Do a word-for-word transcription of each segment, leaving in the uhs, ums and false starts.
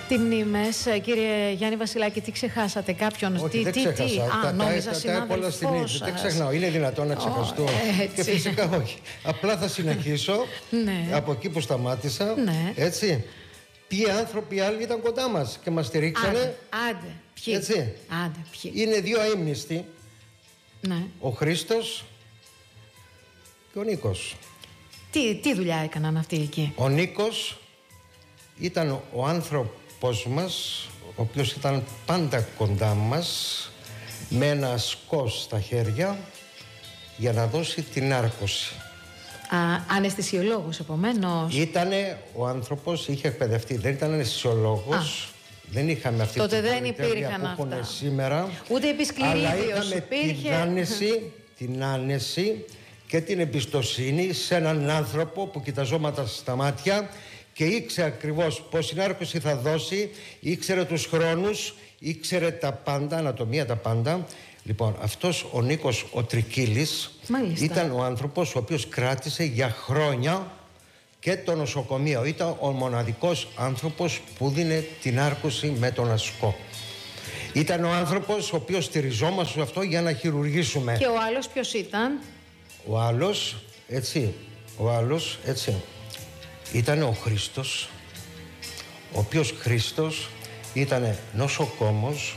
Τι μνήμες, κύριε Γιάννη Βασιλάκη, τι ξεχάσατε, κάποιον? Όχι, τι, δεν τι, ξέχασα. τι. Τα, Α, νόμιζα συνάδελφός σας. Δεν ξεχνάω, είναι δυνατόν να ξεχαστώ? Oh, και φυσικά όχι. Απλά θα συνεχίσω ναι. από εκεί που σταμάτησα. Ναι. Έτσι. Ποιοι άνθρωποι άλλοι ήταν κοντά μας και μας στηρίξανε. Άντε, άντε, ποιοι. Έτσι. Άντε, ποιοι. Είναι δύο αείμνηστοι. Ναι. Ο Χρήστος και ο Νίκος. Τι, τι δουλειά έκαναν αυτοί εκεί? Ο Νίκος ήταν ο άνθρωπος μας, ο οποίος ήταν πάντα κοντά μας, με ένα ασκό στα χέρια για να δώσει την άρκωση. Α, αναισθησιολόγος επομένως. Ήτανε ο άνθρωπος, είχε εκπαιδευτεί, δεν ήταν αναισθησιολόγος. Δεν είχαμε αυτή Τότε την δεν πολυτέλεια υπήρχαν που έχουν αυτά. σήμερα. Ούτε επισκληρίδιος αλλά είχαμε υπήρχε. την άνεση, την άνεση και την εμπιστοσύνη σε έναν άνθρωπο που κοιταζόταν στα μάτια και ήξερε ακριβώς πώς την άρκωση θα δώσει, ήξερε τους χρόνους, ήξερε τα πάντα, ανατομία τα πάντα. Λοιπόν, αυτός ο Νίκος ο Τρικίλης Μάλιστα. ήταν ο άνθρωπος ο οποίος κράτησε για χρόνια και το νοσοκομείο. Ήταν ο μοναδικός άνθρωπος που δίνε την άρκωση με τον ασκό. Ήταν ο άνθρωπος ο οποίος στηριζόμαστε σε αυτό για να χειρουργήσουμε. Και ο άλλος ποιος ήταν? Ο άλλος, έτσι, ο άλλος, έτσι, ήταν ο Χρήστος, ο οποίος Χρήστος ήταν νοσοκόμος,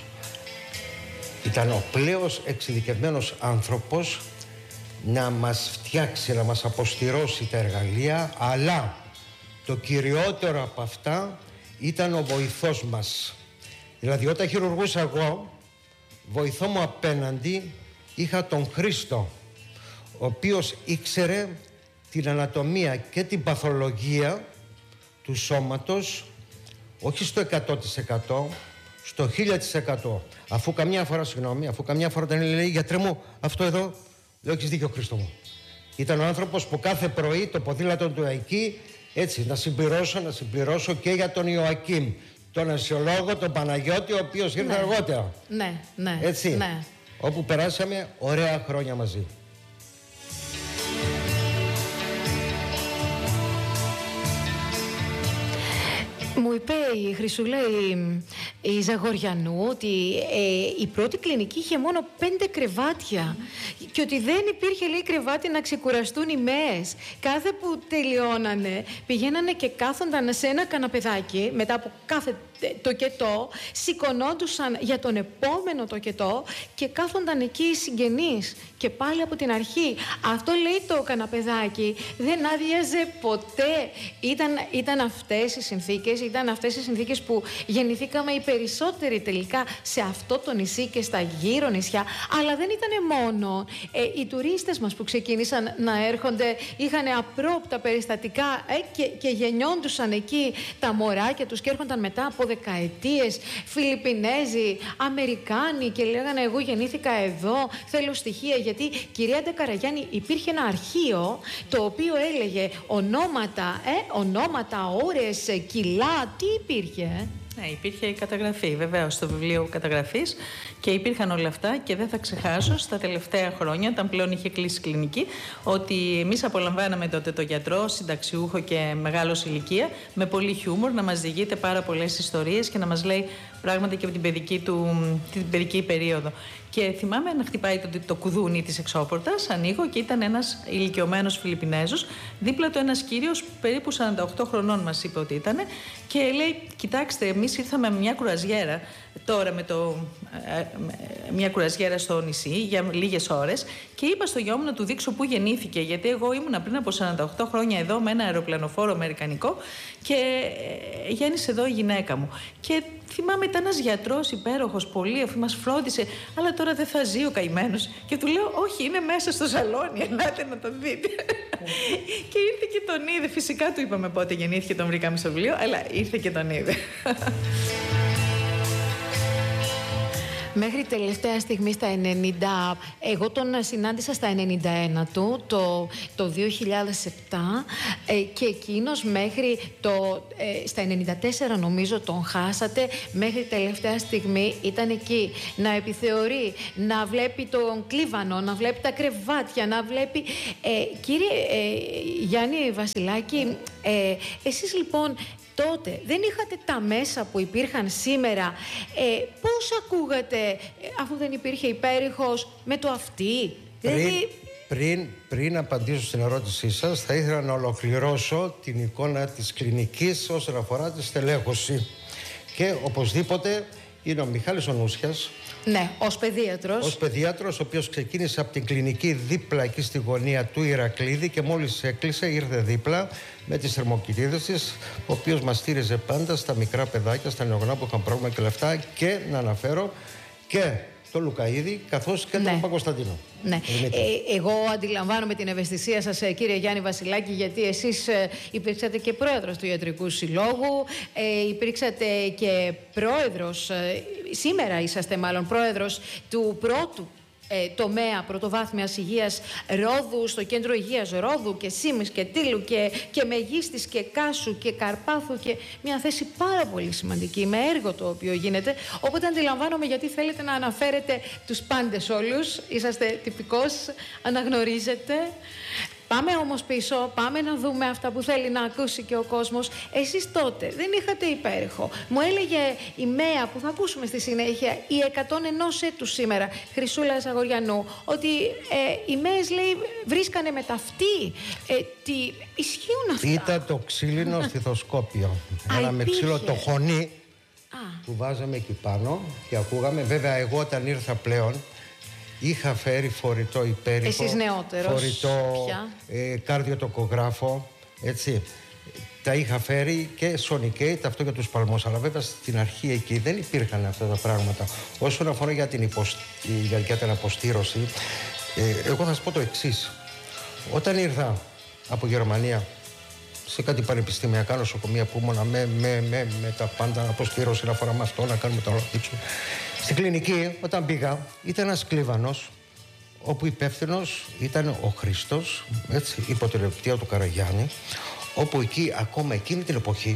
ήταν ο πλέον εξειδικευμένος άνθρωπος να μας φτιάξει, να μας αποστηρώσει τα εργαλεία, αλλά το κυριότερο από αυτά ήταν ο βοηθός μας. Δηλαδή όταν χειρουργούσα εγώ, βοηθό μου απέναντι είχα τον Χρήστο, ο οποίος ήξερε την ανατομία και την παθολογία του σώματος, όχι στο εκατό τοις εκατό, στο χίλια τοις εκατό. Αφού καμιά φορά, συγγνώμη, αφού καμιά φορά όταν λέει γιατρέ μου, αυτό εδώ, λέω έχεις δίκιο Χρήστο μου. Ήταν ο άνθρωπος που κάθε πρωί το ποδήλατο του εκεί, έτσι, να συμπληρώσω, να συμπληρώσω και για τον Ιωακήμ, τον ασιολόγο, τον Παναγιώτη, ο οποίος ήρθε ναι. αργότερα. Ναι, ναι, έτσι, ναι. όπου περάσαμε ωραία χρόνια μαζί. Μου είπε η Χρυσούλα η, η Ζαγοριανού ότι ε, η πρώτη κλινική είχε μόνο πέντε κρεβάτια mm. και ότι δεν υπήρχε, λέει, κρεβάτι να ξεκουραστούν οι ΜΕΕΣ. Κάθε που τελειώνανε πηγαίνανε και κάθονταν σε ένα καναπεδάκι μετά από κάθε τοκετό, σηκωνόντουσαν για τον επόμενο τοκετό και κάθονταν εκεί οι συγγενείς και πάλι από την αρχή. Αυτό, λέει, το καναπεδάκι δεν άδειαζε ποτέ. Ήταν, ήταν αυτές οι συνθήκες, ήταν αυτές οι συνθήκες που γεννηθήκαμε οι περισσότεροι τελικά σε αυτό το νησί και στα γύρω νησιά. Αλλά δεν ήταν μόνο. Ε, οι τουρίστες μας που ξεκίνησαν να έρχονται είχαν απρόπτα περιστατικά ε, και, και γεννιόντουσαν εκεί τα μωράκια τους και έρχονταν μετά από δεκαετίες Φιλιππινέζοι, Αμερικάνοι και λέγανε εγώ γεννήθηκα εδώ, θέλω στοιχεία. Γιατί, κυρία Ντεκαραγιάννη, υπήρχε ένα αρχείο το οποίο έλεγε ονόματα, ε, ονόματα, ώρες, κιλά, τι υπήρχε? Ε? Ναι, υπήρχε η καταγραφή, βεβαίως, στο βιβλίο καταγραφής και υπήρχαν όλα αυτά και δεν θα ξεχάσω στα τελευταία χρόνια, όταν πλέον είχε κλείσει η κλινική, ότι εμείς απολαμβάναμε τότε το γιατρό, συνταξιούχο και μεγάλος ηλικία, με πολύ χιούμορ, να μας διηγείται πάρα πολλές ιστορίες και να μας λέει πράγματα και από την παιδική, του, την παιδική περίοδο. Και θυμάμαι να χτυπάει το, το κουδούνι της εξώπορτας, ανοίγω και ήταν ένας ηλικιωμένος Φιλιππινέζος, δίπλα του ένας κύριος περίπου σαράντα οκτώ χρονών μας είπε ότι ήταν και λέει, κοιτάξτε, εμείς ήρθαμε με μια κουραζιέρα τώρα με το, ε, μια κουραζιέρα στο νησί για λίγες ώρες και είπα στο γιο μου να του δείξω πού γεννήθηκε, γιατί εγώ ήμουνα πριν από σαράντα οκτώ χρόνια εδώ με ένα αεροπλανοφόρο αμερικανικό και ε, γέννησε εδώ η γυναίκα μου. Και θυμάμαι ήταν ένας γιατρός υπέροχος πολύ, αφού μας φρόντισε, αλλά τώρα δεν θα ζει ο καημένος. Και του λέω, όχι, είναι μέσα στο σαλόνι, ελάτε να τον δείτε. Και ήρθε και τον είδε. Φυσικά του είπαμε πότε γεννήθηκε, τον βρήκαμε στο βιβλίο, αλλά ήρθε και τον είδε. Μέχρι τελευταία στιγμή στα ενενήντα, εγώ τον συνάντησα στα ενενήντα ένα του, το, το δύο χιλιάδες επτά ε, και εκείνος μέχρι το, ε, στα ενενήντα τέσσερα νομίζω τον χάσατε, μέχρι τελευταία στιγμή ήταν εκεί να επιθεωρεί, να βλέπει τον κλίβανο, να βλέπει τα κρεβάτια, να βλέπει... Ε, κύριε ε, Γιάννη Βασιλάκη, ε, εσείς λοιπόν... τότε δεν είχατε τα μέσα που υπήρχαν σήμερα. Ε, πώς ακούγατε, ε, αφού δεν υπήρχε υπέρηχος, με το αυτί? Πριν, Δηλαδή... πριν, πριν απαντήσω στην ερώτησή σας, θα ήθελα να ολοκληρώσω την εικόνα της κλινικής όσον αφορά τη στελέχωση. Και οπωσδήποτε είναι ο Μιχάλης ο Νούσιας. Ναι, ως παιδίατρος. Ως παιδίατρος, ο οποίος ξεκίνησε από την κλινική δίπλα εκεί στη γωνία του Ηρακλήδη και μόλις έκλεισε ήρθε δίπλα με τις θερμοκοιτίδες της, ο οποίος μας στήριζε πάντα στα μικρά παιδάκια, στα νεογνά που είχαν πρόβλημα και λεφτά, και να αναφέρω και το Λουκαΐδη καθώς και ναι. τον Παπακοσταντίνο. Ναι. Ε, εγώ αντιλαμβάνομαι την ευαισθησία σας, κύριε Γιάννη Βασιλάκη, γιατί εσείς ε, υπήρξατε και πρόεδρος του Ιατρικού Συλλόγου, ε, υπήρξατε και πρόεδρος, ε, σήμερα είσαστε μάλλον πρόεδρος του πρώτου ε, τομέα πρωτοβάθμιας υγείας Ρόδου, στο κέντρο υγείας Ρόδου και Σίμης και Τύλου και, και Μεγίστης και Κάσου και Καρπάθου, και μια θέση πάρα πολύ σημαντική με έργο το οποίο γίνεται. Οπότε αντιλαμβάνομαι γιατί θέλετε να αναφέρετε τους πάντες όλους. Είσαστε τυπικός, αναγνωρίζετε. Πάμε όμως πίσω, πάμε να δούμε αυτά που θέλει να ακούσει και ο κόσμος. Εσείς τότε δεν είχατε υπέρηχο. Μου έλεγε η ΜΕΑ, που θα ακούσουμε στη συνέχεια, η εκατόν ένα έτους σήμερα, Χρυσούλα Ζαγοριανού, ότι ε, οι ΜΕΕΣ, λέει, βρίσκανε με ταυτί. Ε, τι ισχύουν αυτά? Ήταν το ξύλινο στιθοσκόπιο. Ένα με ξύλο το χωνί Α. που βάζαμε εκεί πάνω και ακούγαμε. Βέβαια, εγώ όταν ήρθα πλέον, είχα φέρει φορητό υπέρηχο. Εσείς νεότερος φορητό ε, καρδιοτοκογράφο, έτσι. Τα είχα φέρει και Sonicate, αυτό για τους παλμούς. Αλλά βέβαια στην αρχή εκεί δεν υπήρχαν αυτά τα πράγματα. Όσον αφορά για την, υποσ... για, για την αποστήρωση, ε, εγώ θα σας πω το εξής. Όταν ήρθα από Γερμανία σε κάτι πανεπιστημιακά νοσοκομεία που ήμουνα με, με, με, με τα πάντα, αποστήρωση, να φοράμε αυτό, να κάνουμε το δείξουμε. Στην κλινική, όταν πήγα, ήταν ένας κλίβανος, όπου υπεύθυνος ήταν ο Χρήστος, έτσι, υπό την εποπτεία του Καραγιάννη, όπου εκεί, ακόμα εκείνη την εποχή,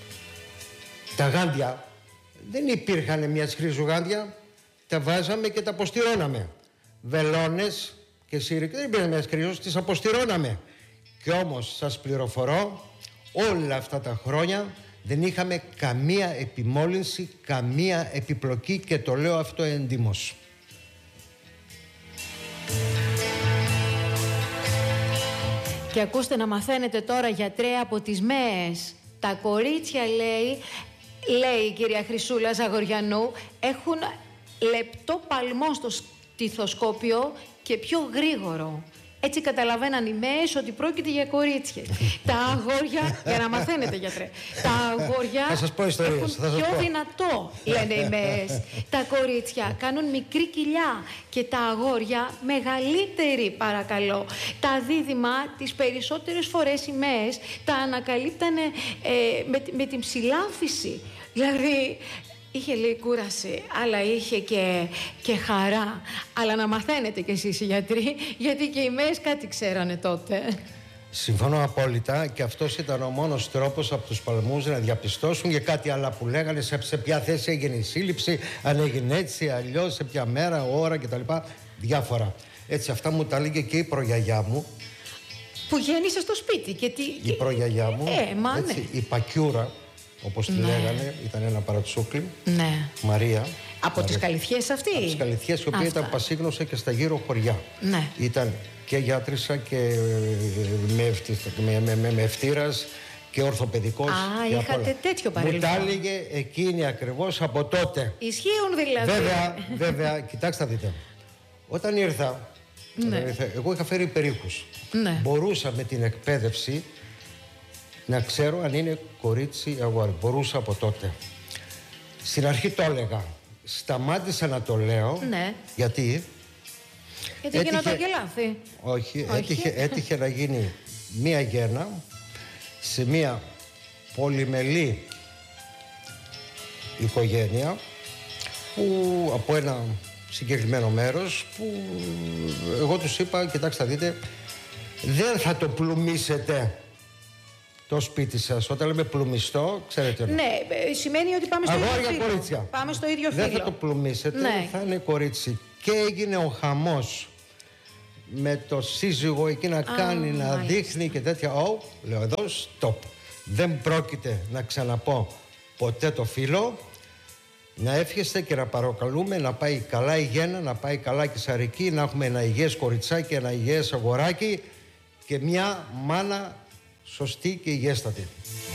τα γάντια δεν υπήρχαν μια χρήσου γάντια, τα βάζαμε και τα αποστηρώναμε. Βελόνες και σύρικες δεν υπήρχαν μια χρήσου, τις αποστηρώναμε. Και όμως σας πληροφορώ, όλα αυτά τα χρόνια δεν είχαμε καμία επιμόλυνση, καμία επιπλοκή, και το λέω αυτό εντιμώς. Και ακούστε να μαθαίνετε τώρα, γιατρέ, από τις ΜΕΕΣ. Τα κορίτσια, λέει, λέει η κυρία Χρυσούλα Ζαγοριανού, έχουν λεπτό παλμό στο στιθοσκόπιο και πιο γρήγορο. Έτσι καταλαβαίναν οι ΜΕΕΣ ότι πρόκειται για κορίτσια. Τα αγόρια, για να μαθαίνετε, γιατρέ, τα αγόρια θα σας πω ιστορίες, έχουν θα σας πιο πω. δυνατό, λένε οι ΜΕΕΣ. Τα κορίτσια κάνουν μικρή κοιλιά και τα αγόρια μεγαλύτερη, παρακαλώ. Τα δίδυμα τις περισσότερες φορές οι ΜΕΕΣ τα ανακαλύπτανε ε, με, με την ψηλάφιση. Δηλαδή, είχε, λέει, κούραση, αλλά είχε και, και χαρά. Αλλά να μαθαίνετε κι εσείς οι γιατροί, γιατί και οι ΜΕΕΣ κάτι ξέρανε τότε. Συμφωνώ απόλυτα, και αυτός ήταν ο μόνος τρόπος από τους παλμούς να διαπιστώσουν και κάτι άλλα που λέγανε, σε, σε ποια θέση έγινε η σύλληψη, αν έγινε έτσι, αλλιώς, σε ποια μέρα, ώρα κτλ. Διάφορα. Έτσι, αυτά μου τα έλεγε και η προγιαγιά μου. Που γέννησε στο σπίτι. Και τι, Η και... προγιαγιά μου, ε, μα, έτσι, ναι. η Πακιούρα, όπως τη Ναι. λέγανε, ήταν ένα παρατσούκλι. Ναι. Μαρία. Από Μαρία. τις Καλυθιές αυτή. Από τις Καλυθιές, η οποία Αυτά. ήταν πασίγνωσε και στα γύρω χωριά. Ναι. Ήταν και γιατρίσσα και με, ευτι... με, με, με, με ευτήρας και ορθοπαιδικός. Α, και είχατε όλα. τέτοιο παρελθόν. Μου τα έλεγε εκείνη ακριβώς από τότε. Ισχύουν δηλαδή. Βέβαια, βέβαια, κοιτάξτε να δείτε. Όταν ήρθα, Ναι. όταν ήρθα, εγώ είχα φέρει υπερήχους. Ναι. Μπορούσα με την εκπαίδευση να ξέρω αν είναι κορίτσι ή αγόρι. Μπορούσα από τότε. Στην αρχή το έλεγα. Σταμάτησα να το λέω. Ναι. Γιατί? Γιατί έτυχε- γίνονταν και λάθη. Όχι, Όχι. Έτυχε, έτυχε να γίνει μία γέννα σε μία πολυμελή οικογένεια, που από ένα συγκεκριμένο μέρος, που εγώ τους είπα, κοιτάξτε να δείτε, δεν θα το πλουμίσετε το σπίτι σας. Όταν λέμε πλουμιστό, ξέρετε. Ναι, ε, σημαίνει ότι πάμε στο ίδιο Αγόρια, φύλλο. κορίτσια. Πάμε στο ίδιο Δεν φύλλο. θα το πλουμίσετε, Ναι. θα είναι κορίτσι. Και έγινε ο χαμός με το σύζυγο εκεί να κάνει, να μάλιστα. δείχνει και τέτοια. Ω, λέω εδώ, stop. δεν πρόκειται να ξαναπώ ποτέ το φίλο. Να εύχεστε και να παρακαλούμε να πάει καλά η Γέννα, να πάει καλά και η Σαρική, να έχουμε ένα υγιές κοριτσάκι, ένα υγιές αγοράκι και μια μάνα σωστή και υγιέστατη.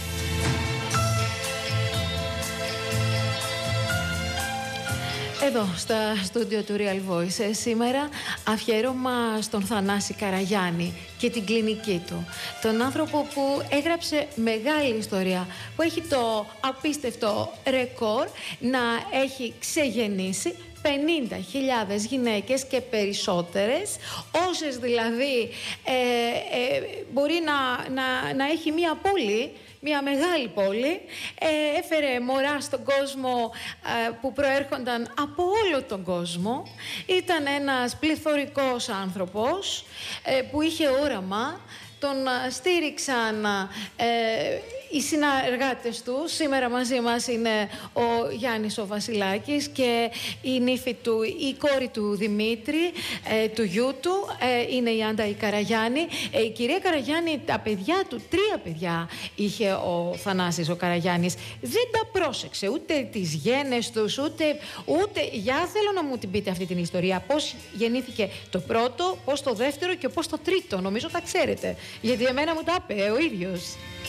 Εδώ στα στούντιο του Real Voice σήμερα αφιέρωμα στον Θανάση Καραγιάννη και την κλινική του. Τον άνθρωπο που έγραψε μεγάλη ιστορία, που έχει το απίστευτο ρεκόρ να έχει ξεγεννήσει πενήντα χιλιάδες γυναίκες και περισσότερες, όσες δηλαδή ε, ε, μπορεί να, να, να έχει μία πόλη, μια μεγάλη πόλη, ε, έφερε μωρά στον κόσμο ε, που προέρχονταν από όλο τον κόσμο. Ήταν ένας πληθωρικός άνθρωπος ε, που είχε όραμα, τον ε, στήριξαν ε, οι συνεργάτες του. Σήμερα μαζί μας είναι ο Γιάννης ο Βασιλάκης και η νύφη του, η κόρη του Δημήτρη, ε, του γιού του, ε, είναι η Άντα η Καραγιάννη. Ε, η κυρία Καραγιάννη, τα παιδιά του, τρία παιδιά είχε ο Θανάσης ο Καραγιάννης. Δεν τα πρόσεξε ούτε τις γένες τους, ούτε, ούτε... Για θέλω να μου την πείτε αυτή την ιστορία. Πώς γεννήθηκε το πρώτο, πώς το δεύτερο και πώς το τρίτο. Νομίζω τα ξέρετε, γιατί εμένα μου τα είπε ο ίδιος.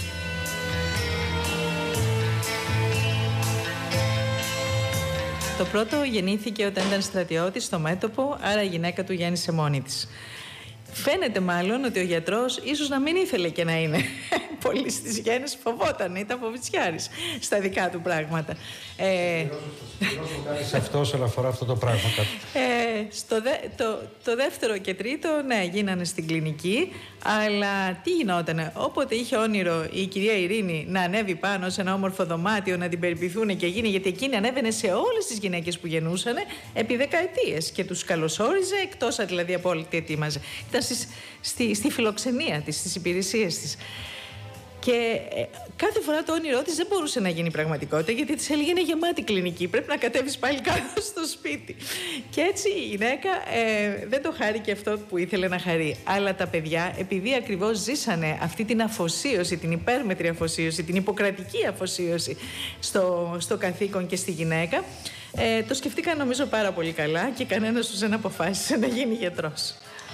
Το πρώτο γεννήθηκε όταν ήταν στρατιώτης στο μέτωπο, άρα η γυναίκα του γέννησε μόνη της. Φαίνεται μάλλον ότι ο γιατρός ίσως να μην ήθελε και να είναι πολύ στις γέννες, φοβόταν, ήταν φοβητσιάρης στα δικά του πράγματα. Ε, σε αυτό όσον αφορά αυτό το πράγμα. Ε, στο δε, το, το δεύτερο και τρίτο, ναι, γίνανε στην κλινική, αλλά τι γινότανε? Όποτε είχε όνειρο η κυρία Ειρήνη να ανέβει πάνω σε ένα όμορφο δωμάτιο, να την περιποιηθούν και γίνει, γιατί εκείνη ανέβαινε σε όλες τις γυναίκες που γεννούσαν επί δεκαετίες και τους καλωσόριζε, εκτός δηλαδή από όλη τι ετοίμαζε. Ήταν στις, στη, στη φιλοξενία της, στις υπηρεσίες της. Και ε, κάθε φορά το όνειρό της δεν μπορούσε να γίνει πραγματικότητα, γιατί της έλεγε είναι γεμάτη κλινική, πρέπει να κατέβεις πάλι κάτω στο σπίτι. Και έτσι η γυναίκα ε, δεν το χάρηκε αυτό που ήθελε να χαρεί. Αλλά τα παιδιά, επειδή ακριβώς ζήσανε αυτή την αφοσίωση, την υπέρμετρη αφοσίωση, την υποκρατική αφοσίωση στο, στο καθήκον και στη γυναίκα, ε, το σκεφτήκαν νομίζω πάρα πολύ καλά και κανένας τους δεν αποφάσισε να γίνει γιατρός.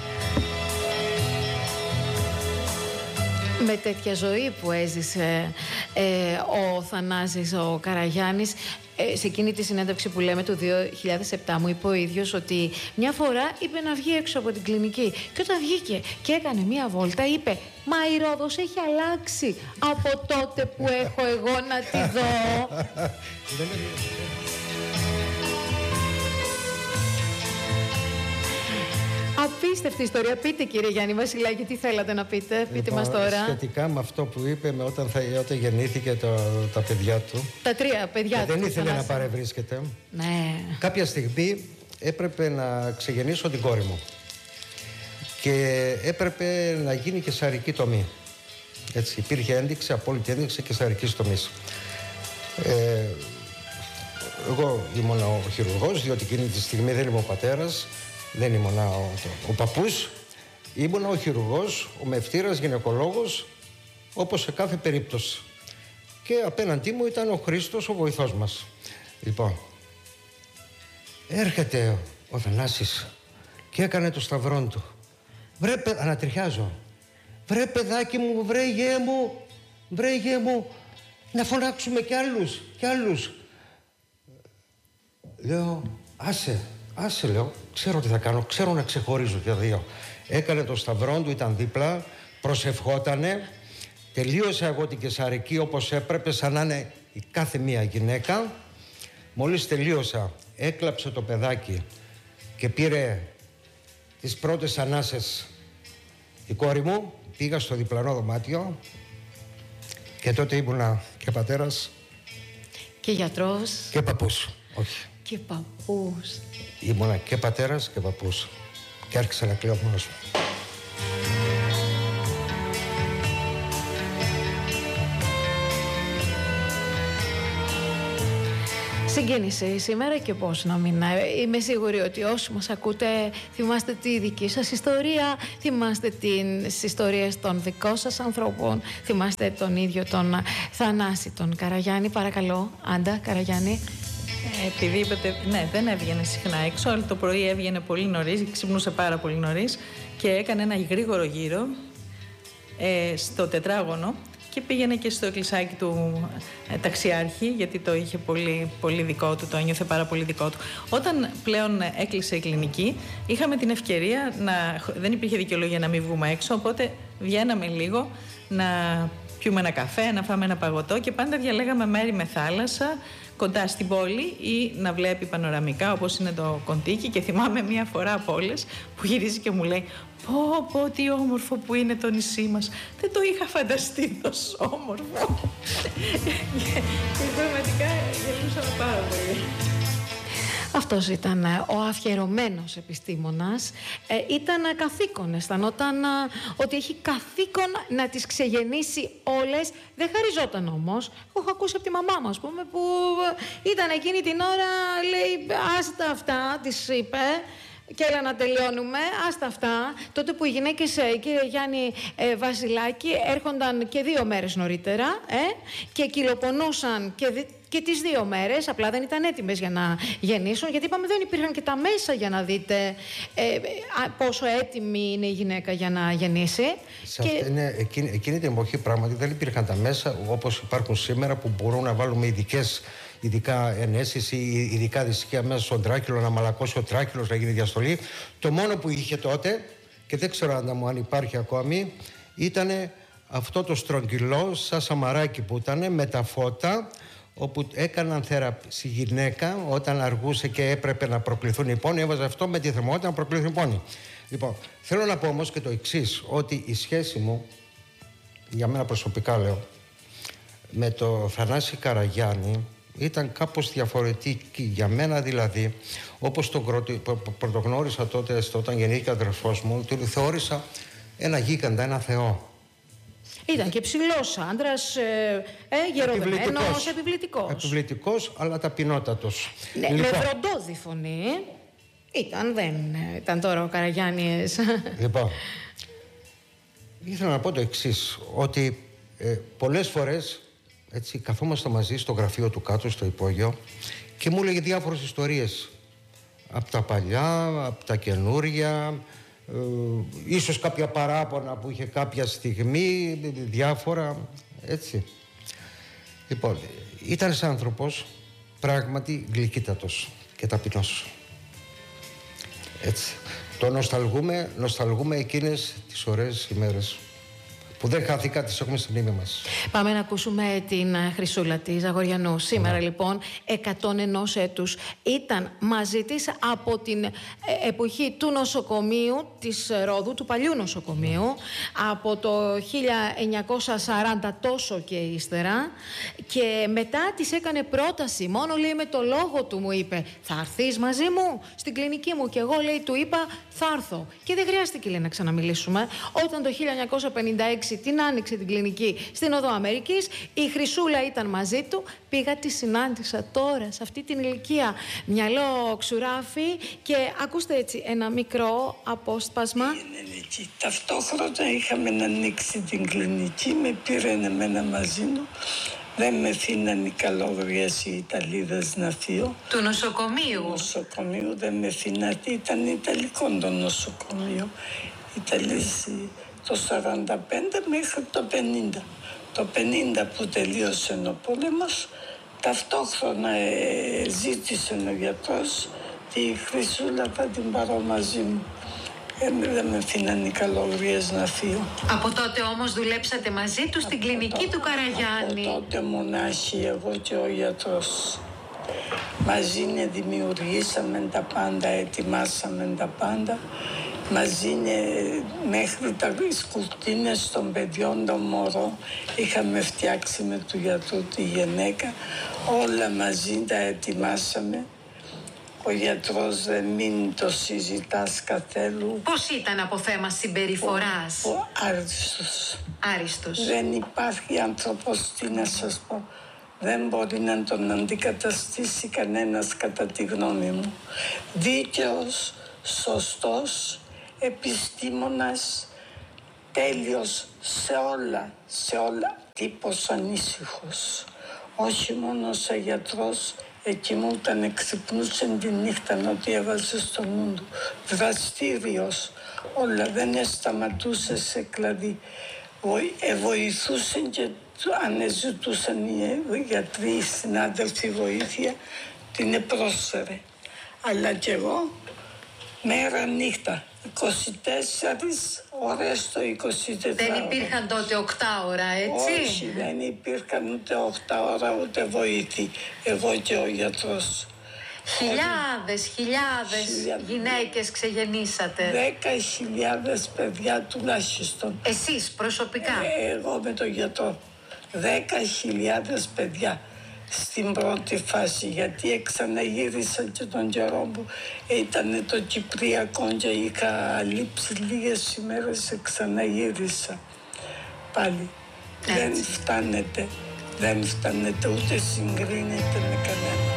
Με τέτοια ζωή που έζησε ε, ο Θανάσης ο Καραγιάννης, ε, σε εκείνη τη συνέντευξη που λέμε το δύο χιλιάδες επτά μου είπε ο ίδιος ότι μια φορά είπε να βγει έξω από την κλινική και όταν βγήκε και έκανε μια βόλτα είπε «Μα η Ρόδος έχει αλλάξει από τότε που έχω εγώ να τη δω». Απίστευτη ιστορία. Πείτε, κύριε Γιάννη Βασιλάκη, τι θέλατε να πείτε. Πείτε λοιπόν, μας τώρα. Σχετικά με αυτό που είπε, με όταν, θα, όταν γεννήθηκε το, τα παιδιά του. Τα τρία παιδιά και του. Δεν ήθελε να παρευρίσκεται. Ναι. Κάποια στιγμή έπρεπε να ξεγεννήσω την κόρη μου. Και έπρεπε να γίνει και σαρική τομή. Έτσι, υπήρχε ένδειξη, απόλυτη ένδειξη και σαρικής τομής. Ε, εγώ ήμουν ο χειρουργός, διότι εκείνη τη στιγμή δεν είμαι ο πατέρας. Δεν ήμουν ο, ο παππούς, ήμουν ο χειρουργός, ο μευτήρας, γυναικολόγος, όπως σε κάθε περίπτωση. Και απέναντί μου ήταν ο Χρήστος, ο βοηθός μας. Λοιπόν, έρχεται ο Θανάσης και έκανε το σταυρόν του. Βρε, ανατριχιάζω. Βρε παιδάκι μου, βρε γέ μου, βρε γέ μου, να φωνάξουμε κι άλλους, κι άλλους. Λέω, άσε. Άσε, λέω, ξέρω τι θα κάνω, ξέρω να ξεχωρίζω για δύο. Έκανε το σταυρόν του, ήταν δίπλα, προσευχότανε, τελείωσα εγώ την κεσαρική όπως έπρεπε, σαν να είναι η κάθε μία γυναίκα. Μόλις τελείωσα, έκλαψε το παιδάκι και πήρε τις πρώτες ανάσες η κόρη μου, πήγα στο διπλανό δωμάτιο και τότε ήμουνα και πατέρας και γιατρός και παππούς, όχι. Και παππούς. Ήμουνα και πατέρας και παππούς. Και άρχισα να κλαίω μόνος μου. Συγκίνησε σήμερα και πώς να μην. Είμαι σίγουρη ότι όσοι μας ακούτε θυμάστε τη δική σας ιστορία, θυμάστε τις ιστορίες των δικών σας ανθρώπων, θυμάστε τον ίδιο τον Θανάση τον Καραγιάννη. Παρακαλώ, Άντα Καραγιάννη. Ε, επειδή είπατε, ναι, δεν έβγαινε συχνά έξω, αλλά το πρωί έβγαινε πολύ νωρίς, ξυπνούσε πάρα πολύ νωρίς και έκανε ένα γρήγορο γύρο ε, στο τετράγωνο και πήγαινε και στο εκκλησάκι του ε, ταξιάρχη, γιατί το είχε πολύ, πολύ δικό του, το ένιωθε πάρα πολύ δικό του. Όταν πλέον έκλεισε η κλινική, είχαμε την ευκαιρία να. Δεν υπήρχε δικαιολογία να μην βγούμε έξω, οπότε βγαίναμε λίγο να πιούμε ένα καφέ, να φάμε ένα παγωτό και πάντα διαλέγαμε μέρη με θάλασσα, κοντά στην πόλη ή να βλέπει πανοραμικά όπως είναι το Κοντίκι. Και θυμάμαι μία φορά από όλες που γυρίζει και μου λέει «Πω πω τι όμορφο που είναι το νησί μας, δεν το είχα φανταστεί τόσο όμορφο». Και πραγματικά γελούσαμε πάρα πολύ. Αυτός ήταν ο αφιερωμένος επιστήμονας. Ε, ήταν καθήκον, αισθανόταν ότι έχει καθήκον να τις ξεγεννήσει όλες. Δεν χαριζόταν όμως. Έχω ακούσει από τη μαμά μου, ας πούμε, που ήταν εκείνη την ώρα, λέει, άστα αυτά, της είπε, και έλα να τελειώνουμε, άστα αυτά. Τότε που οι γυναίκες, κύριε Γιάννη ε, Βασιλάκη, έρχονταν και δύο μέρες νωρίτερα ε, και κυλοπονούσαν και, δι... και τις δύο μέρες, απλά δεν ήταν έτοιμες για να γεννήσουν, γιατί είπαμε δεν υπήρχαν και τα μέσα για να δείτε ε, πόσο έτοιμη είναι η γυναίκα για να γεννήσει. Σε και... αυτή, ναι, εκείνη, εκείνη την εποχή πράγματι δεν υπήρχαν τα μέσα όπως υπάρχουν σήμερα, που μπορούν να βάλουμε ειδικές ειδικά ενέσεις ή ειδικά δυστυχία μέσα στον τράκυλο, να μαλακώσει ο τράκυλος, να γίνει διαστολή. Το μόνο που είχε τότε, και δεν ξέρω αν, μου, αν υπάρχει ακόμη, ήταν αυτό το στρογγυλό σαν σαμαράκι που ήταν με τα φώτα, όπου έκαναν θεραπεία γυναίκα όταν αργούσε και έπρεπε να προκληθούν οι πόνοι, έβαζε αυτό με τη θερμότητα να προκληθούν οι πόνοι. Λοιπόν, θέλω να πω όμως και το εξής, ότι η σχέση μου, για μένα προσωπικά λέω, με το Θανάση Καραγιάννη ήταν κάπως διαφορετική για μένα, δηλαδή όπως τον πρωτογνώρισα τότε όταν γεννήθηκε ο αδερφός μου, τον θεώρησα ένα γίγαντα, ένα θεό. Ήταν και ψηλός άντρας, ε, ε, γεροδεμένος, επιβλητικός. Επιβλητικός, αλλά ταπεινότατος. Ναι, λοιπόν, με βροντόδη φωνή. Ήταν, δεν ήταν τώρα ο Καραγιάννης. Λοιπόν, ήθελα να πω το εξής, ότι ε, πολλές φορές έτσι, καθόμαστε μαζί στο γραφείο του κάτω, στο υπόγειο, και μου έλεγε διάφορες ιστορίες. Από τα παλιά, από τα καινούρια, ε, ίσως κάποια παράπονα που είχε κάποια στιγμή, διάφορα, έτσι. Λοιπόν, ήταν ένας άνθρωπος πράγματι γλυκύτατος και ταπεινός. Έτσι. Το νοσταλγούμε, νοσταλγούμε εκείνες τις ωραίες ημέρες που δεν χάθηκα, τις έχουμε στη μνήμη μας. Πάμε να ακούσουμε την Χρυσούλα τη Ζαγοριανού. Σήμερα, yeah. λοιπόν, εκατόν ένα έτους ήταν μαζί της από την εποχή του νοσοκομείου της Ρόδου, του παλιού νοσοκομείου, yeah. από το χίλια εννιακόσια σαράντα τόσο και ύστερα, και μετά της έκανε πρόταση, μόνο λέει με το λόγο του μου είπε «Θα έρθεις μαζί μου στην κλινική μου?» Και εγώ, λέει, του είπα «Θα έρθω». Και δεν χρειάστηκε, λέει, να ξαναμιλήσουμε. Όταν το χίλια εννιακόσια πενήντα έξι την άνοιξε την κλινική στην Οδό Αμερικής, η Χρυσούλα ήταν μαζί του. Πήγα, τη συνάντησα τώρα σε αυτή την ηλικία, μυαλό ξουράφι, και ακούστε έτσι ένα μικρό απόσπασμα. Εκεί. Ταυτόχρονα είχαμε να ανοίξει την κλινική, με πήραν εμένα μαζί μου. Δεν με αφήναν οι καλόγριες οι Ιταλίδες να φύγω. Του νοσοκομείου. Του νοσοκομείου δεν με αφήναν, ήταν Ιταλικό το νοσοκομείο. Ιταλής το σαράντα πέντε μέχρι το πενήντα. Το πενήντα που τελείωσε ο πόλεμος, ταυτόχρονα ε, ζήτησε ο γιατρός τη Χρυσούλα θα την πάρω μαζί μου. Ε, δεν με αφήναν οι καλόγριες να φύγω. Από τότε όμως δουλέψατε μαζί του στην κλινική του Καραγιάννη. Από τότε μονάχοι εγώ και ο γιατρός. Μαζί δημιουργήσαμε τα πάντα, ετοιμάσαμε τα πάντα. Μαζί μέχρι τα σκουρτίνες των παιδιών, των μωρών, είχαμε φτιάξει με του γιατρού τη γυναίκα. Όλα μαζί τα ετοιμάσαμε. Ο γιατρός δεν μην το συζητάς καθέλου. Πώς ήταν από θέμα συμπεριφοράς? Ο, ο άριστος. Άριστος. Δεν υπάρχει άνθρωπος, τι να σας πω. δεν μπορεί να τον αντικαταστήσει κανένας κατά τη γνώμη μου. Δίκαιος, σωστός, επιστήμονας, τέλειος σε όλα, σε όλα. Τύπος ανήσυχος, όχι μόνο σαν γιατρός, εκοιμούταν, ξυπνούσε τη νύχτα ότι έβαζε στο νου του. Δραστήριος, όλα, δεν σταματούσε σε κλαδί. Βοηθούσε και αν ζητούσαν οι γιατροί, οι συνάδελφοι βοήθεια, την πρόσφερε. Αλλά κι εγώ, μέρα νύχτα, είκοσι τέσσερις ώρες το εικοσιτετράωρο. Δεν υπήρχαν τότε οκτώ ώρα, έτσι? Όχι, δεν υπήρχαν ούτε οκτώ ώρα, ούτε βοήθη. Εγώ και ο γιατρός. Χιλιάδες, χιλιάδες Χιλιάδες. γυναίκες ξεγεννήσατε. Δέκα χιλιάδες παιδιά τουλάχιστον. Εσείς προσωπικά? Ε, εγώ με τον γιατρό. Δέκα χιλιάδες παιδιά στην πρώτη φάση, γιατί ξαναγύρισα και τον καιρό που ήταν το Κυπριακό και είχα λείψει λίγες ημέρες, ξαναγύρισα πάλι. Έτσι. Δεν φτάνεται, δεν φτάνεται, ούτε συγκρίνεται με κανένα.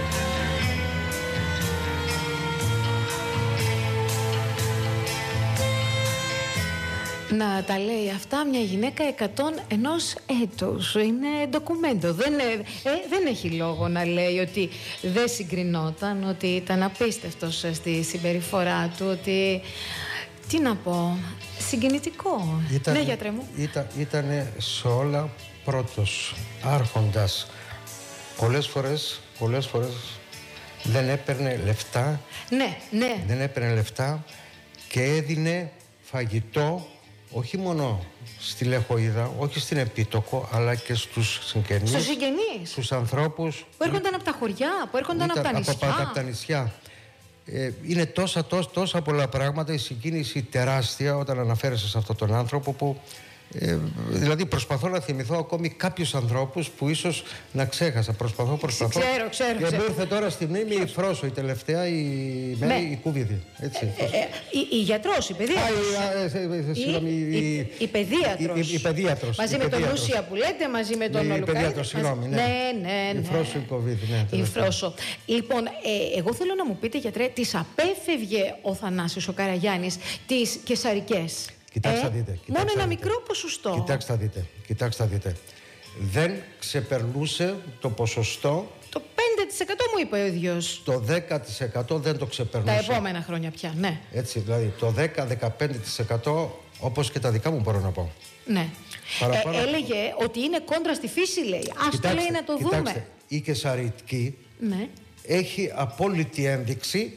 Να τα λέει αυτά μια γυναίκα εκατόν ενός έτους. Είναι ντοκουμέντο. Δεν, ε, δεν έχει λόγο να λέει ότι δεν συγκρινόταν, ότι ήταν απίστευτος στη συμπεριφορά του, ότι... Τι να πω, συγκινητικό. Ήταν, ναι, γιατρέ μου. Ήταν, ήτανε σε όλα πρώτος, άρχοντας. Πολλές φορές, πολλές φορές δεν έπαιρνε λεφτά. Ναι, ναι. Δεν έπαιρνε λεφτά και έδινε φαγητό όχι μόνο στη Λεχοΐδα, όχι στην Επίτοκο, αλλά και στους συγγενείς. Στους συγγενείς. Στους ανθρώπους. Που έρχονταν από τα χωριά, που έρχονταν από τα νησιά. Από, από, από τα νησιά. Ε, είναι τόσα, τόσα, τόσα πολλά πράγματα, η συγκίνηση τεράστια όταν αναφέρεσαι σε αυτόν τον άνθρωπο που... Ε, δηλαδή προσπαθώ να θυμηθώ ακόμη κάποιους ανθρώπους που ίσως να ξέχασα. Προσπαθώ, προσπαθώ. Ξέρω, ξέρω. Και ξέρω. μου ήρθε τώρα στη μνήμη η Φρόσο, η τελευταία, η Μέρη, Ναι. η Κούβιδη. Έτσι. Ε, ε, η, η γιατρός, η παιδίατρος. Συγγνώμη, η, η, η παιδίατρος. Η, η, η παιδίατρος. Μαζί η με τον παιδίατρος. Λούσια που λέτε, μαζί με τον Ναι, η Ολουκάη. παιδίατρος, συγγνώμη, ναι. Ναι, ναι, ναι. Η Φρόσο, η Κούβιδη, ναι. Η τελευταία. Φρόσο. Λοιπόν, ε, εγώ θέλω να μου πείτε, γιατρέ, τις απέφευγε ο Θανάσης ο Καραγιάννης τις κεσαρικές. Κοιτάξτε, ε, δείτε. Μόνο Κοιτάξτε, ένα δείτε. μικρό ποσοστό. Κοιτάξτε, δείτε. Κοιτάξτε, δείτε. Δεν ξεπερνούσε το ποσοστό. Το πέντε τοις εκατό μου είπε ο ίδιος. Το δέκα τοις εκατό δεν το ξεπερνούσε. Τα επόμενα χρόνια πια, ναι. Έτσι, δηλαδή το δέκα με δεκαπέντε τοις εκατό όπως και τα δικά μου μπορώ να πω. Ναι. Παραπάνω. Ε, έλεγε ότι είναι κόντρα στη φύση, λέει. Ας το λέει να το κοιτάξτε, δούμε. η κεσαρική Ναι. έχει απόλυτη ένδειξη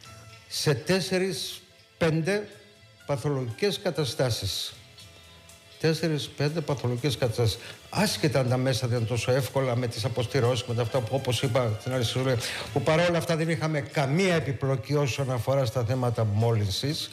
σε τέσσερις πέντε παθολογικές καταστάσεις. Τέσσερις πέντε παθολογικές καταστάσεις. Άσχετα αν τα μέσα δεν είναι τόσο εύκολα με τις αποστηρώσεις, με τα αυτά που όπως είπα στην άλλη συζήτηση, που παρόλα αυτά δεν είχαμε καμία επιπλοκή όσον αφορά στα θέματα μόλυνσης,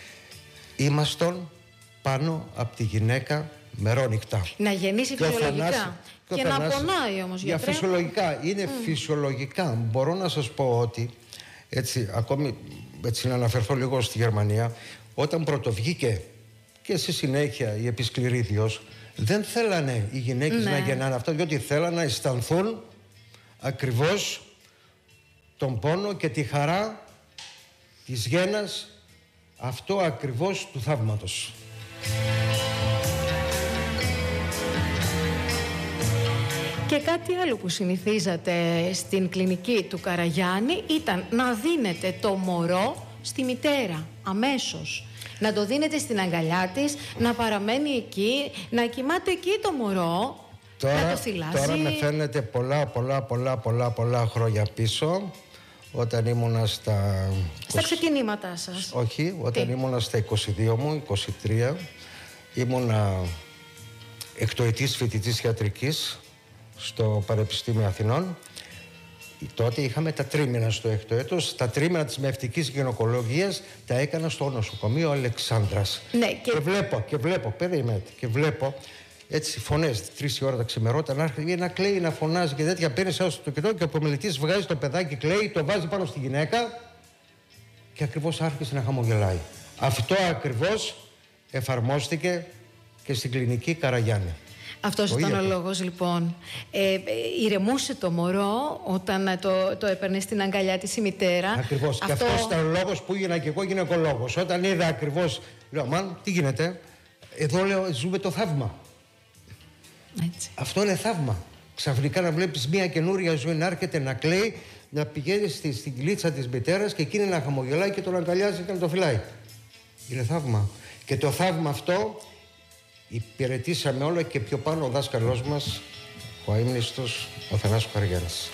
ήμαστον πάνω από τη γυναίκα μερόνυχτα. Να γεννήσει Και ο φυσιολογικά. Θανάσης- Και, και ο να Θανάσης- πονάει όμως, Για γιατρέ. φυσιολογικά. Είναι mm. φυσιολογικά. Μπορώ να σας πω ότι, έτσι, ακόμη έτσι, να αναφερθώ λίγο στη Γερμανία, όταν πρωτοβγήκε και στη συνέχεια η επισκληρίδιος, δεν θέλανε οι γυναίκες Ναι. να γεννάνε αυτό, διότι θέλανε να αισθανθούν ακριβώς τον πόνο και τη χαρά της γέννας, αυτό ακριβώς του θαύματος. Και κάτι άλλο που συνηθίζατε στην κλινική του Καραγιάννη ήταν να δίνετε το μωρό στη μητέρα αμέσως. Να το δίνετε στην αγκαλιά της, να παραμένει εκεί, να κοιμάται εκεί το μωρό, να Τώρα, το θυλάζει. τώρα με φαίνεται πολλά, πολλά, πολλά, πολλά, πολλά χρόνια πίσω, όταν ήμουνα στα... Στα ξεκινήματά σας. Όχι, όταν Τι? ήμουνα στα είκοσι δύο μου, είκοσι τρία, ήμουνα εκτοετής φοιτητής ιατρικής στο Πανεπιστήμιο Αθηνών. Τότε είχαμε τα τρίμηνα στο έκτο έτος. Τα τρίμηνα της μευτικής γυναικολογίας τα έκανα στο νοσοκομείο Αλεξάνδρας. Ναι, και... Και βλέπω, και βλέπω, περιμένετε, και βλέπω έτσι φωνές, τρεις η ώρα τα ξημερώτα, να έρχεται να κλαίει, να φωνάζει και τέτοια. Παίρνει ένα στο κοιτό και ο προμελητής βγάζει το παιδάκι, κλαίει, το βάζει πάνω στη γυναίκα και ακριβώς άρχισε να χαμογελάει. Αυτό ακριβώς εφαρμόστηκε και στην κλινική Καραγιάννη. Αυτός Το ήταν ίδιο ο το. λόγος λοιπόν. Ε, ε, ηρεμούσε το μωρό όταν ε, το, το έπαιρνε στην αγκαλιά της η μητέρα. Ακριβώς. Αυτό... Και αυτός ήταν ο λόγος που έγινα και εγώ γυναικολόγος. Όταν είδα ακριβώς, λέω, μαν, τι γίνεται. Εδώ, λέω, ζούμε το θαύμα. Έτσι. Αυτό είναι θαύμα. Ξαφνικά να βλέπεις μια καινούρια ζωή να έρχεται να κλαίει, να πηγαίνει στη, στην κλίτσα της μητέρας και εκείνη να χαμογελάει και τον αγκαλιάζει και να το φυλάει. Είναι θαύμα. Και το θαύμα αυτό υπηρετήσαμε όλο και πιο πάνω ο δάσκαλός μας, ο αείμνηστος ο Θανάσης Καραγιάννης.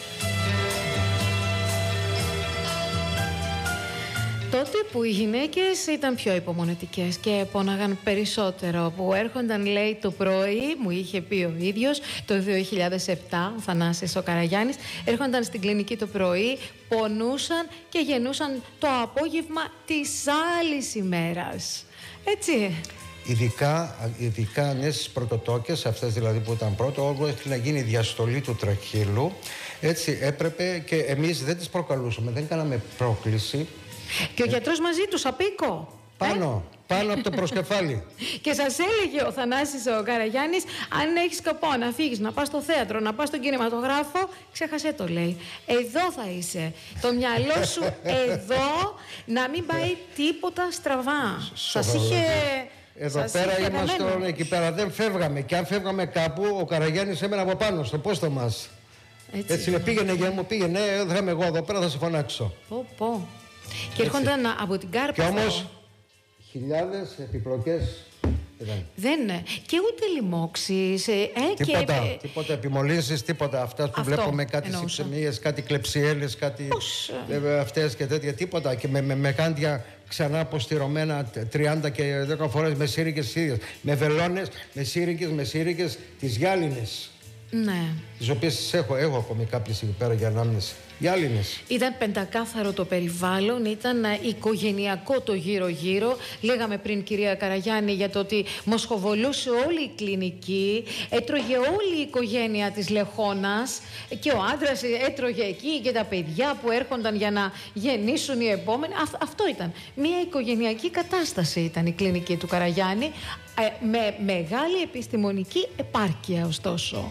Τότε που οι γυναίκες ήταν πιο υπομονετικές και πόναγαν περισσότερο, που έρχονταν, λέει, το πρωί, μου είχε πει ο ίδιος, το δύο χιλιάδες επτά, ο Θανάσης ο Καραγιάννης, έρχονταν στην κλινική το πρωί, πονούσαν και γεννούσαν το απόγευμα της άλλης ημέρας. Έτσι. Ειδικά, ειδικά ναι, στις πρωτοτόκες, αυτές δηλαδή που ήταν πρώτο, όλο έχει να γίνει διαστολή του τραχύλου. Έτσι έπρεπε και εμείς δεν τις προκαλούσαμε, δεν κάναμε πρόκληση. Και ο γιατρός μαζί τους, απίκο. Πάνω, ε? πάνω από το προσκεφάλι. Και σας έλεγε ο Θανάσης ο Καραγιάννης, αν έχεις σκοπό να φύγεις, να πας στο θέατρο, να πας στον κινηματογράφο, ξέχασέ το, λέει. Εδώ θα είσαι. Το μυαλό σου εδώ, να μην πάει τίποτα στραβά. Σας είχε... Εδώ σας πέρα είχε ήμασταν, γραμμένο. εκεί πέρα δεν φεύγαμε. Και αν φεύγαμε κάπου, ο Καραγιάννης έμενε από πάνω, στο πόστο μας. Έτσι, Έτσι είναι, πήγαινε για μου, πήγαινε, ε, θα είμαι εγώ εδώ πέρα, θα σε φωνάξω. Πω, πω. Και έρχονταν από την Κάρπαθο. Και όμως, χιλιάδες επιπλοκές ήταν. Δεν είναι. Και ούτε λοιμώξεις. Ε, ε, Τίποτα, και... τίποτα επιμολύνσεις, τίποτα. Αυτά που Αυτό βλέπουμε, κάτι εννοούσα. συψεμίες, κάτι κλεψιέλες, κάτι Πώς, ε, αυτές και τέτοια, τίποτα. Και με, με, με κάντια ξανά αποστηρωμένα τριάντα και δέκα φορές με σύρικες ίδιες. Με βελόνες, με σύρικες, με σύρικες, τις γυάλινες. Ναι. Τις οποίες τις έχω, έχω ακόμη κάποιες εκεί πέρα για ανάμνηση. Γυάλινες. Ήταν πεντακάθαρο το περιβάλλον, ήταν α, οικογενειακό το γύρω-γύρω. Λέγαμε πριν, κυρία Καραγιάννη, για το ότι μοσχοβολούσε όλη η κλινική, έτρωγε όλη η οικογένεια της Λεχώνας και ο άντρας έτρωγε εκεί και τα παιδιά που έρχονταν για να γεννήσουν οι επόμενοι. Α, αυτό ήταν. Μια οικογενειακή κατάσταση ήταν η κλινική του Καραγιάννη, ε, με μεγάλη επιστημονική επάρκεια ωστόσο.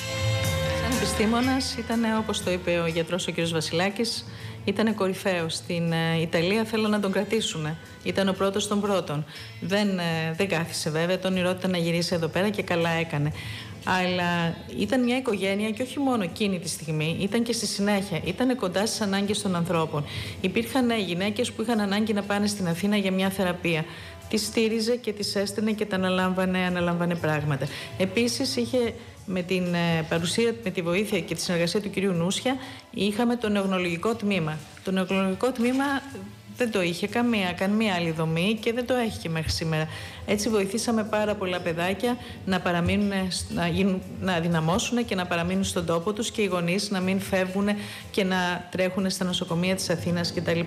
Σαν επιστήμονας ήταν, όπως το είπε ο γιατρός ο κ. Βασιλάκης, ήταν κορυφαίος. Στην ε, Ιταλία θέλουν να τον κρατήσουν. Ήταν ο πρώτος των πρώτων. Δεν, ε, δεν κάθισε βέβαια, τον ονειρόταν να γυρίσει εδώ πέρα και καλά έκανε. Αλλά ήταν μια οικογένεια και όχι μόνο εκείνη τη στιγμή, ήταν και στη συνέχεια. Ήταν κοντά στις ανάγκες των ανθρώπων. Υπήρχαν ε, γυναίκες που είχαν ανάγκη να πάνε στην Αθήνα για μια θεραπεία. Τις στήριζε και τις έστελνε και τα αναλάμβανε, αναλάμβανε πράγματα. Επίσης είχε με την παρουσία, με τη βοήθεια και τη συνεργασία του κυρίου Νούσια, είχαμε το νεογνολογικό τμήμα. Το νεογνολογικό τμήμα δεν το είχε καμία, καμία άλλη δομή και δεν το έχει και μέχρι σήμερα. Έτσι βοηθήσαμε πάρα πολλά παιδάκια να παραμείνουν, να, γίνουν, να δυναμώσουν και να παραμείνουν στον τόπο τους και οι γονείς να μην φεύγουν και να τρέχουν στα νοσοκομεία της Αθήνας κτλ.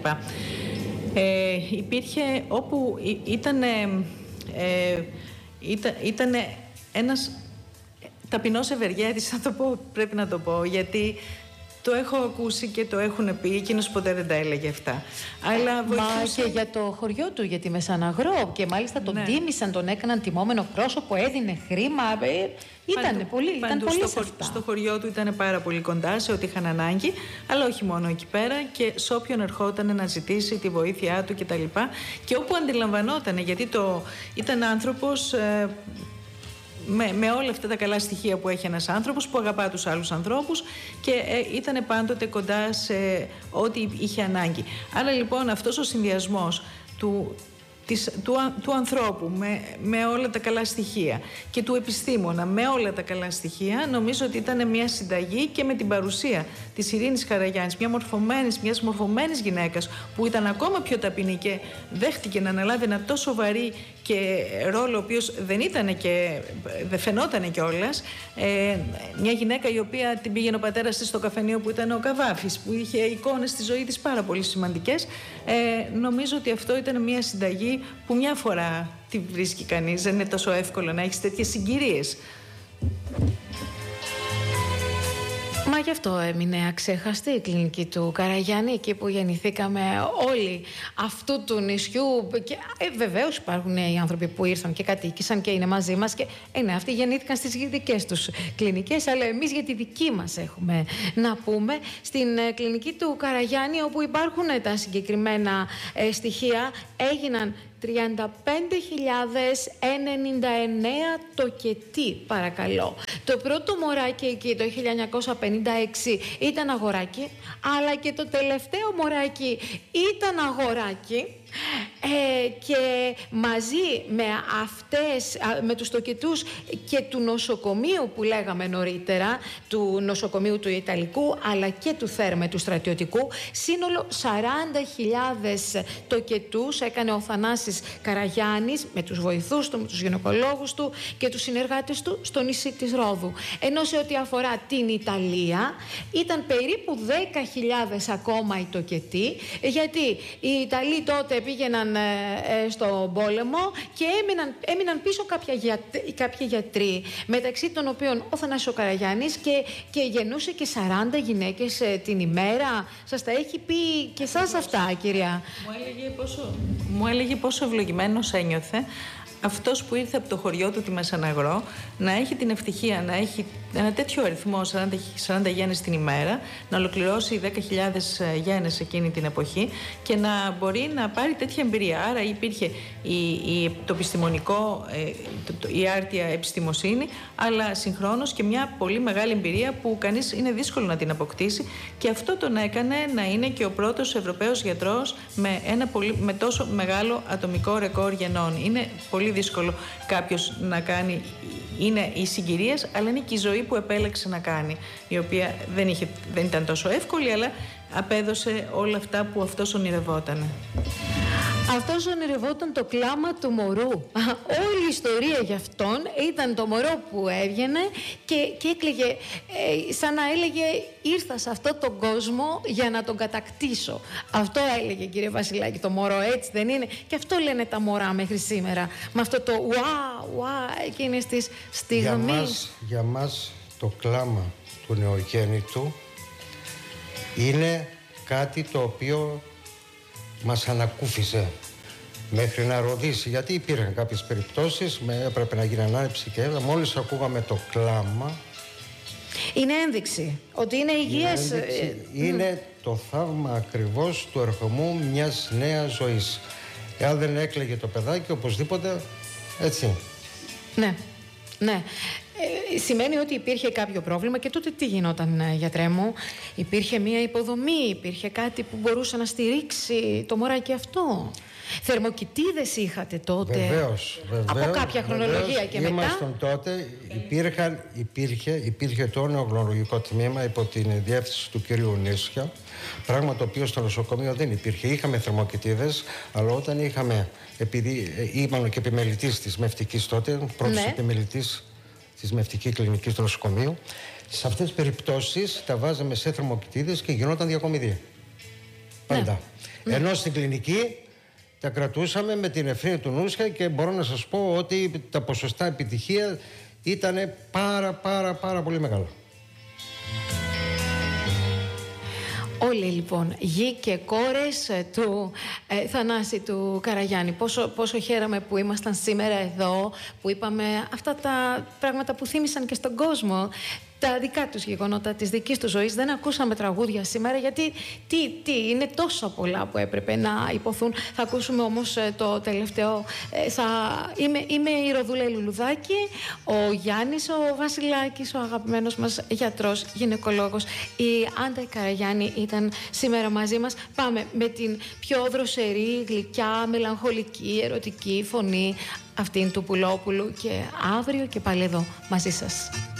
Ε, υπήρχε όπου ήταν, ε, ήταν, ήταν ένας ταπεινός ευεργέτης, θα το πω, πρέπει να το πω, γιατί το έχω ακούσει και το έχουν πει, εκείνος ποτέ δεν τα έλεγε αυτά. Αλλά βοηθούσε... Μα και για το χωριό του, για τη Μεσαναγρό, και μάλιστα τον ναι. τίμησαν, τον έκαναν τιμόμενο πρόσωπο, έδινε χρήμα, ε, ήταν πολύ, ήταν παντού, πολύ στο, σε αυτά. στο χωριό του ήταν πάρα πολύ κοντά σε ό,τι είχαν ανάγκη, αλλά όχι μόνο εκεί πέρα, και σε όποιον ερχόταν να ζητήσει τη βοήθειά του κτλ. Και, και όπου αντιλαμβανόταν, γιατί το, ήταν άνθρωπος... Ε, Με, με όλα αυτά τα καλά στοιχεία που έχει ένας άνθρωπος που αγαπά τους άλλους ανθρώπους και ε, ήταν πάντοτε κοντά σε ό,τι είχε ανάγκη. Άρα λοιπόν αυτός ο συνδυασμός του, της, του, του ανθρώπου με, με όλα τα καλά στοιχεία και του επιστήμονα με όλα τα καλά στοιχεία, νομίζω ότι ήταν μια συνταγή και με την παρουσία της Ειρήνης Καραγιάννης, μια μορφωμένης, μιας μορφωμένης γυναίκας που ήταν ακόμα πιο ταπεινή και δέχτηκε να αναλάβει ένα τόσο βαρύ και ρόλο ο οποίος δεν ήταν και δεν φαινόταν κιόλας. Ε, μια γυναίκα η οποία την πήγαινε ο πατέρας της στο καφενείο που ήταν ο Καβάφης, που είχε εικόνες στη ζωή της πάρα πολύ σημαντικές. Ε, νομίζω ότι αυτό ήταν μια συνταγή που μια φορά τη βρίσκει κανείς. Δεν είναι τόσο εύκολο να έχεις τέτοιες συγκυρίες. Μα Μα γι' αυτό έμεινε αξέχαστη η κλινική του Καραγιάννη, εκεί που γεννηθήκαμε όλοι αυτού του νησιού. Και ε, βεβαίως υπάρχουν οι άνθρωποι που ήρθαν και κατοίκησαν και είναι μαζί μας. Και ε, ναι, αυτοί γεννήθηκαν στις δικές τους κλινικές, αλλά εμείς για τη δική μας έχουμε να πούμε. Στην ε, κλινική του Καραγιάννη, όπου υπάρχουν τα συγκεκριμένα ε, στοιχεία, έγιναν τριάντα πέντε χιλιάδες ενενήντα εννέα τοκετοί, παρακαλώ. Το πρώτο μωράκι εκεί το χίλια εννιακόσια πενήντα έξι ήταν αγοράκι, αλλά και το τελευταίο μωράκι ήταν αγοράκι. Ε, και μαζί με αυτές, με τους τοκετούς και του νοσοκομείου που λέγαμε νωρίτερα, του νοσοκομείου του Ιταλικού αλλά και του Θέρμε του στρατιωτικού, σύνολο σαράντα χιλιάδες τοκετούς έκανε ο Θανάσης Καραγιάννης με τους βοηθούς του, με τους γυναικολόγους του και τους συνεργάτες του στο νησί της Ρόδου. Ενώ σε ό,τι αφορά την Ιταλία ήταν περίπου δέκα χιλιάδες ακόμα οι τοκετοί, γιατί οι Ιταλοί τότε πήγαιναν ε, ε, στον πόλεμο και έμειναν, έμειναν πίσω κάποια για, κάποιοι γιατροί, μεταξύ των οποίων ο Θανάσης Καραγιάννης, και, και γεννούσε και σαράντα γυναίκες ε, την ημέρα. Σας τα έχει πει και εσάς αυτά, κυρία? Μου έλεγε πόσο, μου έλεγε πόσο ευλογημένος ένιωθε αυτός που ήρθε από το χωριό του τη Μεσαναγρό να έχει την ευτυχία να έχει ένα τέτοιο αριθμό, σαράντα γέννες την ημέρα, να ολοκληρώσει δέκα χιλιάδες γένες εκείνη την εποχή και να μπορεί να πάρει τέτοια εμπειρία. Άρα υπήρχε η, η, το επιστημονικό, ε, το, η άρτια επιστημοσύνη, αλλά συγχρόνως και μια πολύ μεγάλη εμπειρία που κανείς είναι δύσκολο να την αποκτήσει, και αυτό τον έκανε να είναι και ο πρώτος Ευρωπαίος γιατρός με, ένα πολύ, με τόσο μεγάλο ατομικό ρεκόρ γενών. Είναι πολύ δύσκολο κάποιος να κάνει. Είναι οι συγκυρίες, αλλά είναι και η ζωή που επέλεξε να κάνει, η οποία δεν, είχε, δεν ήταν τόσο εύκολη, αλλά απέδωσε όλα αυτά που αυτός ονειρευότανε. Αυτός ονειρευόταν το κλάμα του μωρού. Όλη η ιστορία για αυτόν ήταν το μωρό που έβγαινε και, και έκλαιγε, ε, σαν να έλεγε ήρθα σε αυτόν τον κόσμο για να τον κατακτήσω. Αυτό έλεγε, κύριε Βασιλάκη, το μωρό, έτσι δεν είναι? Και αυτό λένε τα μωρά μέχρι σήμερα. Με αυτό το ουά, ουά, εκείνες τις στιγμές. Για μας, για μας το κλάμα του νεογέννητου είναι κάτι το οποίο μας ανακούφισε μέχρι να ροδίσει, γιατί υπήρχαν κάποιες περιπτώσεις, με, έπρεπε να γίνει ανάληψη και έδα. Μόλις ακούγαμε το κλάμα, είναι ένδειξη ότι είναι υγιές. Είναι, ένδειξη, είναι mm. το θαύμα ακριβώς του ερχομού μιας νέας ζωής. Εάν δεν έκλαιγε το παιδάκι, οπωσδήποτε, έτσι. Ναι, ναι. Ε, σημαίνει ότι υπήρχε κάποιο πρόβλημα. Και τότε τι γινόταν, γιατρέ μου? Υπήρχε μια υποδομή, υπήρχε κάτι που μπορούσε να στηρίξει το μωράκι αυτό? Θερμοκοιτίδες είχατε τότε? Βεβαίως, βεβαίως, από κάποια χρονολογία βεβαίως, και μετά? Ήμασταν τότε, υπήρχαν, υπήρχε, υπήρχε το νεογνωρολογικό τμήμα υπό την διεύθυνση του κυρίου Νίσια, πράγμα το οποίο στο νοσοκομείο δεν υπήρχε. Είχαμε θερμοκοιτίδες, αλλά όταν είχαμε, επειδή ήμουν και επιμελητής της Μευτικής τότε, πρώτος ναι. επιμελητής της Μευτική Κλινική του νοσοκομείου, σε αυτές τις περιπτώσεις τα βάζαμε σε θερμοκοιτίδες και γινόταν διακομιδή. Πάντα. Ναι. Ενώ στην κλινική τα κρατούσαμε με την ευθύνη του Νούσια και μπορώ να σας πω ότι τα ποσοστά επιτυχία ήταν πάρα πάρα πάρα πολύ μεγάλα. Όλοι λοιπόν, γη και κόρες του ε, Θανάση του Καραγιάννη. Πόσο, πόσο χαίρομαι που ήμασταν σήμερα εδώ, που είπαμε αυτά τα πράγματα που θύμισαν και στον κόσμο τα δικά τους γεγονότα, της δικής του ζωής. Δεν ακούσαμε τραγούδια σήμερα, γιατί τι, τι, είναι τόσα πολλά που έπρεπε να υποθούν. Θα ακούσουμε όμως το τελευταίο. Ε, θα, είμαι, είμαι η Ροδούλα Λουλουδάκη, ο Γιάννης ο Βασιλάκης, ο αγαπημένος μας γιατρός, γυναικολόγος. Η Άντα Καραγιάννη ήταν σήμερα μαζί μας. Πάμε με την πιο δροσερή, γλυκιά, μελαγχολική, ερωτική φωνή αυτήν του Πουλόπουλου, και αύριο και πάλι εδώ μαζί σας.